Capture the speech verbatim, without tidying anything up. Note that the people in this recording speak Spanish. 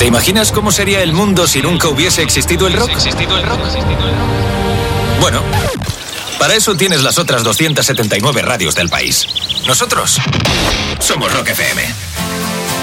¿Te imaginas cómo sería el mundo si nunca hubiese existido el rock? ¿Existido el rock? Bueno, para eso tienes las otras doscientas setenta y nueve radios del país. Nosotros somos Rock F M.